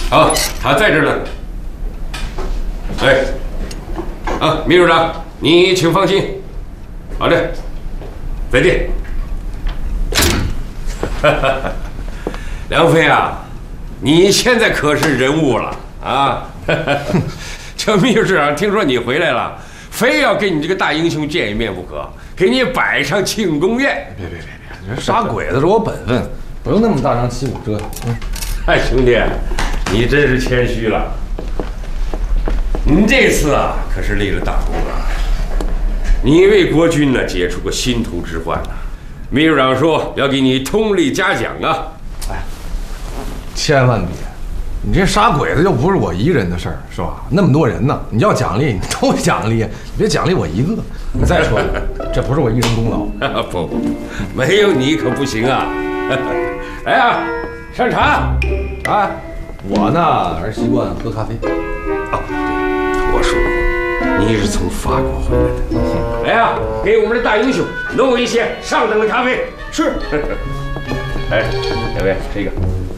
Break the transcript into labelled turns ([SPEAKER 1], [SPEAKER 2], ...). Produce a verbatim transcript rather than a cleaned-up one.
[SPEAKER 1] 好，他在这儿呢。哎，啊，秘书长，你请放心。好的，再见。梁飞啊，你现在可是人物了啊！这秘书长听说你回来了，非要跟你这个大英雄见一面不可，给你摆上庆功宴。
[SPEAKER 2] 别别别别，这杀鬼子是我本分，不用那么大张旗鼓折腾。嗯，
[SPEAKER 1] 哎，兄弟，你真是谦虚了。你这次啊，可是立了大功了。你为国军呢解除过心头之患呐。秘书长说要给你通力嘉奖啊。
[SPEAKER 2] 哎，千万别！你这杀鬼子又不是我一个人的事儿，是吧？那么多人呢，你要奖励你都奖励，你别奖励我一个。你再说了，这不是我一人功劳。
[SPEAKER 1] 不，没有你可不行啊！来呀，上茶。
[SPEAKER 2] 啊，我呢还是习惯喝咖啡。
[SPEAKER 1] 啊，我说过，你是从法国回来的。来呀，给我们的大英雄弄一些上等的咖啡。
[SPEAKER 2] 是。
[SPEAKER 1] 哎，两位吃一个。